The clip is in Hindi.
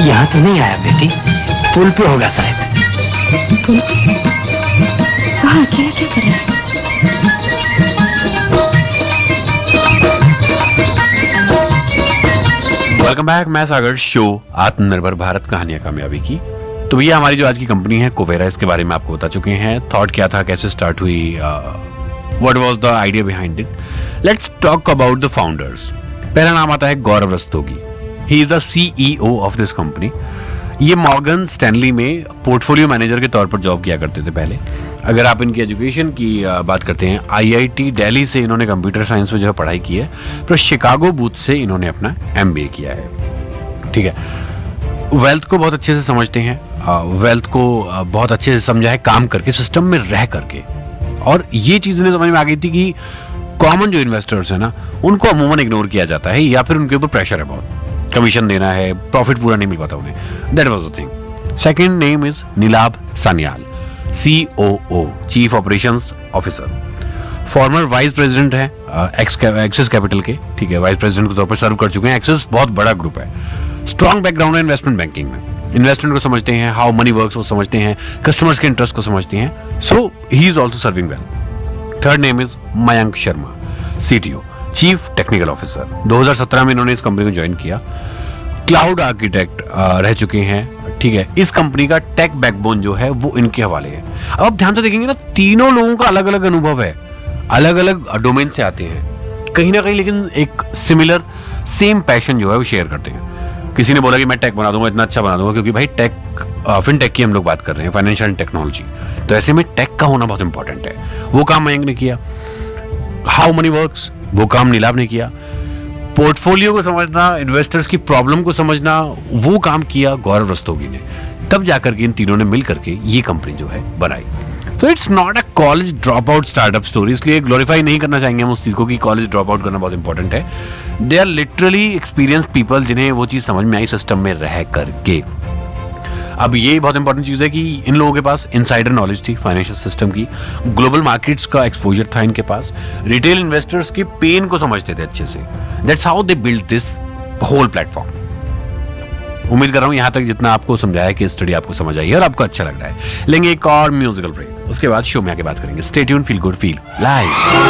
यहाँ तो नहीं आया बेटी, पुल पे होगा शायद। पुल पे? वहाँ अकेला क्या कर रहा है? वेलकम बैक, मैं सागर। शो आत्मनिर्भर भारत, कहानियां कामयाबी की। तो भैया हमारी जो आज की कंपनी है कुवेरा, इसके बारे में आपको बता चुके हैं। थॉट क्या था, कैसे स्टार्ट हुई, what was the idea behind it. Let's talk about the founders. पहला नाम आता है गौरव Rastogi. He is the CEO of this company. ये मॉर्गन स्टैनली में पोर्टफोलियो मैनेजर के तौर पर जॉब किया करते थे पहले। अगर आप इनकी एजुकेशन की बात करते हैं, आईआईटी दिल्ली से इन्होंने कंप्यूटर साइंस में जो है पढ़ाई की है, पर शिकागो बूथ से इन्होंने अपना एमबीए किया है। ठीक है, वेल्थ को बहुत अच्छे से समझते हैं, वेल्थ को बहुत अच्छे से समझा है काम करके, सिस्टम में रह करके। और ये चीज इन्हें समझ में आ गई थी कि कॉमन जो इन्वेस्टर्स है ना, उनको अमूमन इग्नोर किया जाता है या फिर उनके ऊपर प्रेशर है बहुत, कमीशन देना है, प्रॉफिट पूरा नहीं मिल पाता उन्हें। That was the thing. Second name is Neelabh Sanyal, COO, chief operations officer. Farmer vice president है एक्सिस कैपिटल के। ठीक है, वाइस प्रेसिडेंट के तौर पर सर्व कर चुके हैं। एक्सिस बहुत बड़ा ग्रुप है। स्ट्रॉन्ग बैकग्राउंड है इन्वेस्टमेंट बैंकिंग में। इन्वेस्टमेंट को समझते हैं, हाउ मनी वर्क्स वो समझते हैं, कस्टमर्स के इंटरेस्ट को समझते हैं। सो he is also serving well. Third name is Mayank Sharma, CTO, chief technical officer. 2017 में इन्होंने इस कंपनी को ज्वाइन किया। क्लाउड आर्किटेक्ट रह चुके हैं। ठीक है, इस कंपनी का टेक बैकबोन जो है वो इनके हवाले है। अब आप ध्यान से देखेंगे ना, तीनों लोगों का अलग अलग अनुभव है, अलग अलग डोमेन से आते हैं कहीं ना कहीं, लेकिन एक सिमिलर सेम पैशन जो है वो शेयर करते हैं। किसी ने बोला कि मैं टेक बना दूंगा, इतना अच्छा बना दूंगा, क्योंकि भाई टेक, फिनटेक की हम लोग बात कर रहे हैं, फाइनेंशियल टेक्नोलॉजी, तो ऐसे में टेक का होना बहुत इंपॉर्टेंट है। वो काम मयंक ने किया। हाउ मनी वर्क्स, वो काम नीलाभ ने किया। पोर्टफोलियो को समझना, इन्वेस्टर्स की प्रॉब्लम को समझना, वो काम किया गौरव रस्तोगी ने। तब जाकर के इन तीनों ने मिल करके ये कंपनी जो है बनाई। So it's not a college drop out startup story, इसलिए ग्लोरीफाई नहीं करना चाहेंगे हम उस चीज को कि कॉलेज ड्रॉप आउट करना बहुत इंपॉर्टेंट है। They are literally experience people, जिन्हें वो चीज समझ में आई सिस्टम में रह करके। अब ये बहुत इंपॉर्टेंट चीज है कि इन लोगों के पास इनसाइडर नॉलेज थी फाइनेंशियल सिस्टम की, ग्लोबल मार्केट्स का एक्सपोजर था इनके पास, रिटेल इन्वेस्टर्स के पेन को समझते थे अच्छे से। That's how they build this whole platform. उम्मीद कर रहा हूं यहां तक जितना आपको समझाया कि स्टडी आपको समझ आई है और आपको अच्छा लग रहा है। लेंगे एक और म्यूजिकल ब्रेक, उसके बाद शो में आके बात करेंगे। Stay tuned, feel good, feel live.